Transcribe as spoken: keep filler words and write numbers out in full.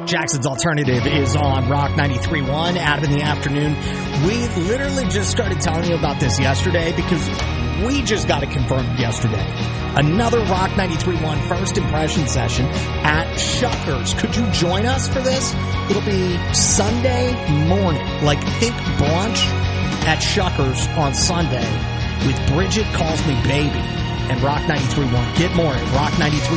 Jackson's Alternative is on Rock ninety-three point one. Adam in the afternoon. We literally just started telling you about this yesterday because we just got it confirmed yesterday. Another Rock ninety-three point one first impression session at Shuckers. Could you join us for this? It'll be Sunday morning, like think brunch at Shuckers on Sunday with Bridget Calls Me Baby and Rock ninety-three point one. Get more at rock ninety-three.